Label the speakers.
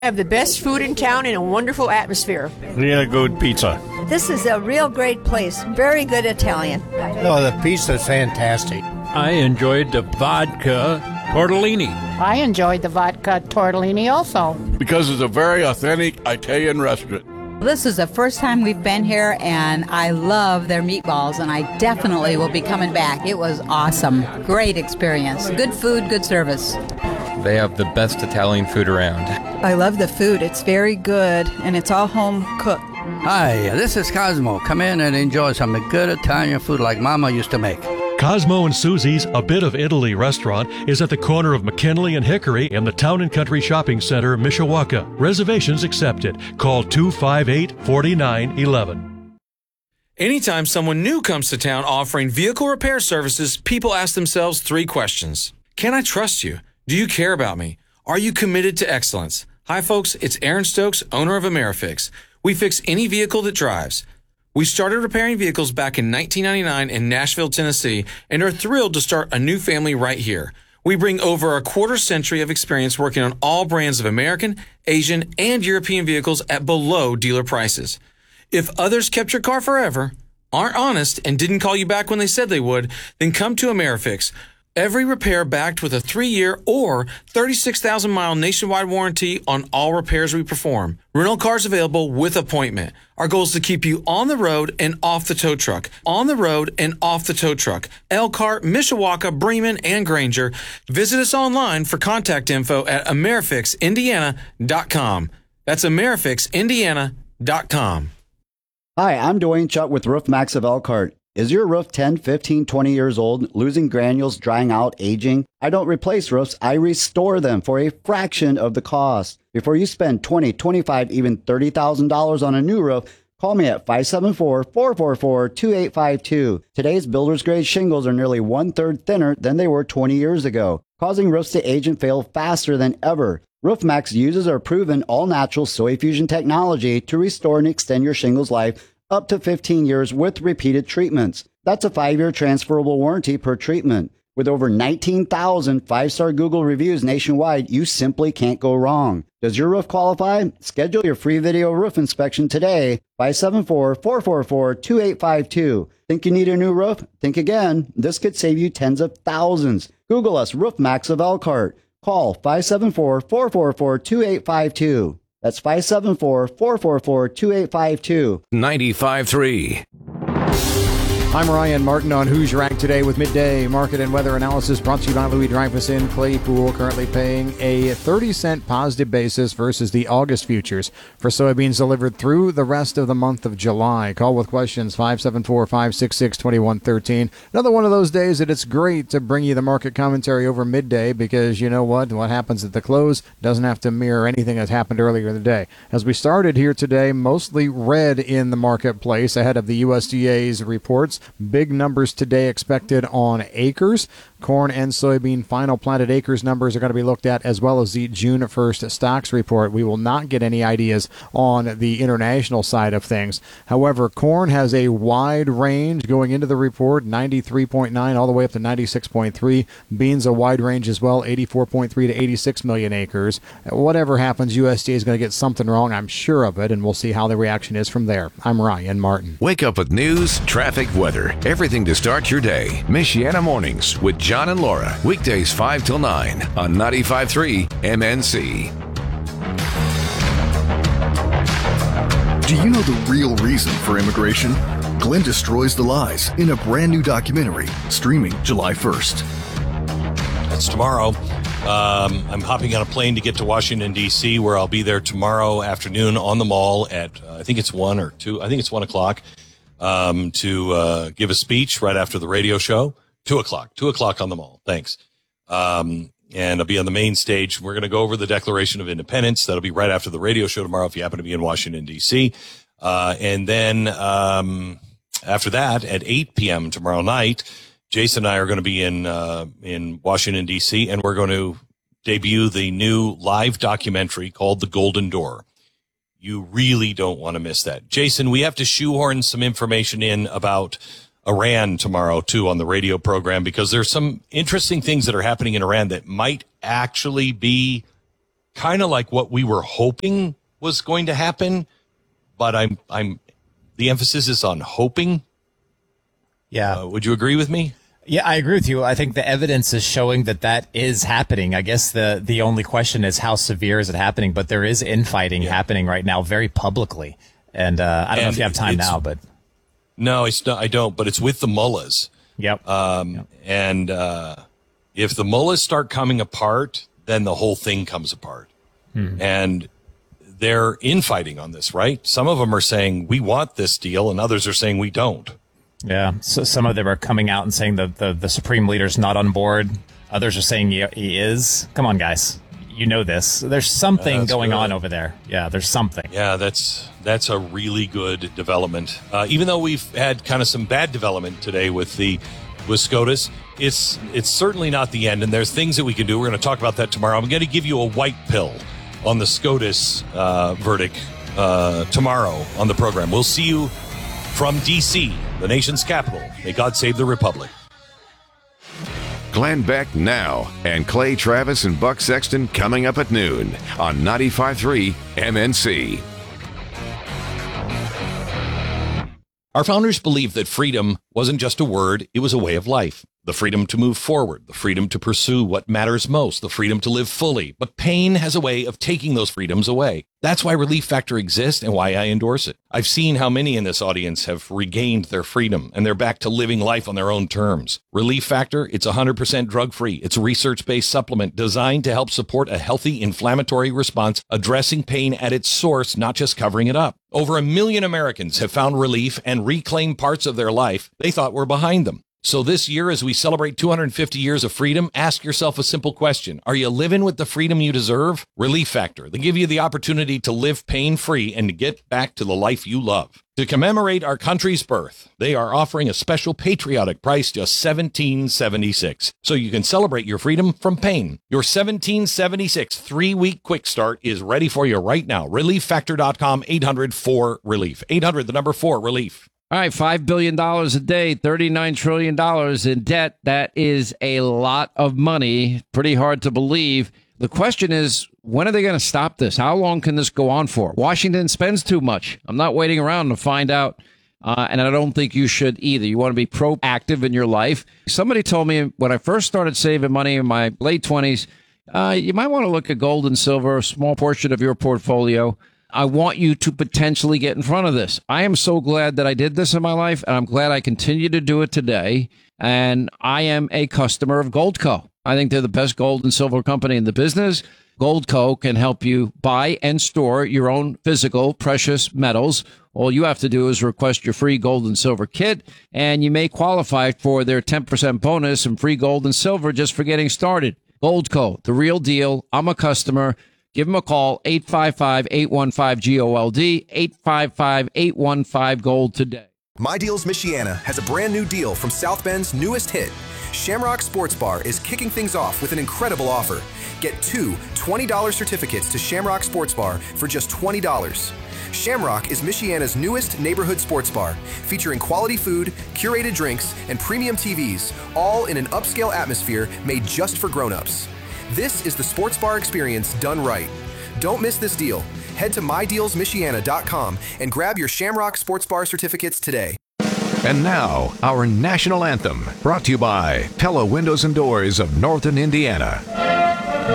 Speaker 1: Have the best food in town and a wonderful atmosphere.
Speaker 2: Really good pizza.
Speaker 3: This is a real great place. Very good Italian.
Speaker 4: No, the pizza's fantastic.
Speaker 5: I enjoyed the vodka tortellini.
Speaker 6: I enjoyed the vodka tortellini also.
Speaker 7: Because it's a very authentic Italian restaurant.
Speaker 8: This is the first time we've been here, and I love their meatballs, and I definitely will be coming back. It was awesome. Great experience. Good food, good service.
Speaker 9: They have the best Italian food around.
Speaker 10: I love the food. It's very good, and it's all home cooked.
Speaker 11: Hi, this is Cosmo. Come in and enjoy some good Italian food like Mama used to make.
Speaker 12: Cosmo and Susie's A Bit of Italy restaurant is at the corner of McKinley and Hickory in the Town & Country Shopping Center, Mishawaka. Reservations accepted. Call 258-4911.
Speaker 13: Anytime someone new comes to town offering vehicle repair services, people ask themselves 3 questions. Can I trust you? Do you care about me? Are you committed to excellence? Hi folks, it's Aaron Stokes, owner of AmeriFix. We fix any vehicle that drives. We started repairing vehicles back in 1999 in Nashville, Tennessee, and are thrilled to start a new family right here. We bring over a quarter-century of experience working on all brands of American, Asian, and European vehicles at below dealer prices. If others kept your car forever, aren't honest, and didn't call you back when they said they would, then come to AmeriFix. Every repair backed with a 3-year or 36,000-mile nationwide warranty on all repairs we perform. Rental cars available with appointment. Our goal is to keep you on the road and off the tow truck. On the road and off the tow truck. Elkhart, Mishawaka, Bremen, and Granger. Visit us online for contact info at AmeriFixIndiana.com. That's AmeriFixIndiana.com.
Speaker 14: Hi, I'm Dwayne Chuck with Roof Max of Elkhart. Is your roof 10, 15, 20 years old, losing granules, drying out, aging? I don't replace roofs, I restore them for a fraction of the cost. Before you spend $20, $25, even $30,000 on a new roof, call me at 574-444-2852. Today's builder's grade shingles are nearly 1/3 thinner than they were 20 years ago, causing roofs to age and fail faster than ever. RoofMax uses our proven all-natural Soy Fusion technology to restore and extend your shingles life up to 15 years with repeated treatments. That's a 5-year transferable warranty per treatment. With over 19,000 5-star Google reviews nationwide, you simply can't go wrong. Does your roof qualify? Schedule your free video roof inspection today. 574-444-2852. Think you need a new roof? Think again. This could save you tens of thousands. Google us, Roof Max of Elkhart. Call 574-444-2852. That's 574-444-2852.
Speaker 15: 95.3.
Speaker 16: I'm Ryan Martin on Who's Ranked today with midday market and weather analysis brought to you by Louis Dreyfus in Claypool, currently paying a 30-cent positive basis versus the August futures for soybeans delivered through the rest of the month of July. Call with questions 574-566-2113. Another one of those days that it's great to bring you the market commentary over midday because you know what happens at the close doesn't have to mirror anything that happened earlier in the day. As we started here today, mostly red in the marketplace ahead of the USDA's reports. Big numbers today expected on acres. Corn and soybean final planted acres numbers are going to be looked at, as well as the June 1st stocks report. We will not get any ideas on the international side of things. However, corn has a wide range going into the report, 93.9 all the way up to 96.3. Beans a wide range as well, 84.3 to 86 million acres. Whatever happens, USDA is going to get something wrong, I'm sure of it, and we'll see how the reaction is from there. I'm Ryan Martin.
Speaker 15: Wake up with news, traffic, weather, everything to start your day. Michiana Mornings with John and Laura. Weekdays 5 till 9 on 95.3 MNC.
Speaker 17: Do you know the real reason for immigration? Glenn destroys the lies in a brand new documentary streaming July 1st.
Speaker 18: That's tomorrow. I'm hopping on a plane to get to Washington, D.C., where I'll be there tomorrow afternoon on the Mall at, I think it's 1 or 2. I think it's 1 o'clock. To give a speech right after the radio show. 2 o'clock on the Mall. Thanks. And I'll be on the main stage. We're going to go over the Declaration of Independence. That'll be right after the radio show tomorrow if you happen to be in Washington, D.C. And then after that, at 8 p.m. tomorrow night, Jason and I are going to be in Washington, D.C., and we're going to debut the new live documentary called The Golden Door. You really don't want to miss that. Jason, we have to shoehorn some information in about Iran tomorrow, too, on the radio program, because there's some interesting things that are happening in Iran that might actually be kind of like what we were hoping was going to happen, but the emphasis is on hoping.
Speaker 2: Yeah.
Speaker 18: Would you agree with me?
Speaker 2: Yeah, I agree with you. I think the evidence is showing that is happening. I guess the only question is how severe is it happening, but there is infighting happening right now very publicly. And I don't know if you have time now, but.
Speaker 18: No, I don't, but it's with the mullahs.
Speaker 2: Yep.
Speaker 18: And if the mullahs start coming apart, then the whole thing comes apart. And they're infighting on this, right? Some of them are saying, we want this deal, and others are saying we don't.
Speaker 2: Yeah, so some of them are coming out and saying the supreme leader's not on board. Others are saying he is. Come on, guys. You know this. There's something going on over there. Yeah, there's something.
Speaker 18: Yeah, that's a really good development. Even though we've had kind of some bad development today with SCOTUS, it's certainly not the end, and there's things that we can do. We're going to talk about that tomorrow. I'm going to give you a white pill on the SCOTUS verdict tomorrow on the program. We'll see you from D.C., the nation's capital. May God save the Republic.
Speaker 15: Glenn Beck now, and Clay Travis and Buck Sexton coming up at noon on 95.3 MNC.
Speaker 18: Our founders believed that freedom wasn't just a word, it was a way of life. The freedom to move forward, the freedom to pursue what matters most, the freedom to live fully. But pain has a way of taking those freedoms away. That's why Relief Factor exists and why I endorse it. I've seen how many in this audience have regained their freedom and they're back to living life on their own terms. Relief Factor, it's 100% drug-free. It's a research-based supplement designed to help support a healthy inflammatory response, addressing pain at its source, not just covering it up. Over 1 million Americans have found relief and reclaimed parts of their life they thought were behind them. So this year, as we celebrate 250 years of freedom, ask yourself a simple question. Are you living with the freedom you deserve? Relief Factor. They give you the opportunity to live pain-free and to get back to the life you love. To commemorate our country's birth, they are offering a special patriotic price, just $17.76. So you can celebrate your freedom from pain. Your $17.76 3-week quick start is ready for you right now. ReliefFactor.com, 800-4-RELIEF. 800, the number 4, relief.
Speaker 19: All right, $5 billion a day, $39 trillion in debt. That is a lot of money. Pretty hard to believe. The question is, when are they going to stop this? How long can this go on for? Washington spends too much. I'm not waiting around to find out, and I don't think you should either. You want to be proactive in your life. Somebody told me when I first started saving money in my late 20s, you might want to look at gold and silver, a small portion of your portfolio. I want you to potentially get in front of this. I am so glad that I did this in my life, and I'm glad I continue to do it today. And I am a customer of Goldco. I think they're the best gold and silver company in the business. Goldco can help you buy and store your own physical precious metals. All you have to do is request your free gold and silver kit, and you may qualify for their 10% bonus and free gold and silver just for getting started. Goldco, the real deal. I'm a customer. Give them a call, 855-815-GOLD, 855-815-GOLD today.
Speaker 20: My Deals Michiana has a brand new deal from South Bend's newest hit. Shamrock Sports Bar is kicking things off with an incredible offer. Get 2 $20 certificates to Shamrock Sports Bar for just $20. Shamrock is Michiana's newest neighborhood sports bar, featuring quality food, curated drinks, and premium TVs, all in an upscale atmosphere made just for grown-ups. This is the sports bar experience done right. Don't miss this deal. Head to MyDealsMichiana.com and grab your Shamrock Sports Bar certificates today.
Speaker 15: And now, our national anthem, brought to you by Pella Windows and Doors of Northern Indiana.